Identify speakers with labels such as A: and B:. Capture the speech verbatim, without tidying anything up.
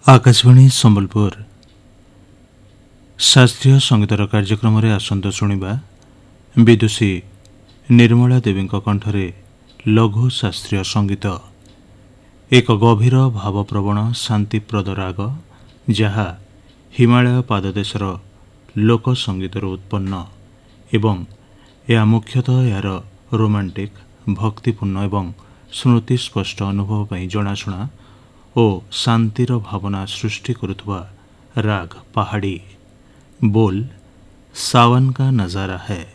A: आकाशवाणी संबलपुर शास्त्रीय संगीतर कार्यक्रम आसंत शुणा विदुषी निर्मला देवी कंठरे लघु शास्त्रीय संगीत एक गभीर भावप्रवण शांतिप्रद राग जहा हिमालय पाददेशर लोक संगीतर उत्पन्न एवं यह मुख्यतः यार रोमांटिक भक्तिपूर्ण एवं स्मृतिस्पष्ट अनुभव पर जनाशुना और शांतिर भावना सृष्टि करुवा राग पहाड़ी बोल सावन का नजारा है।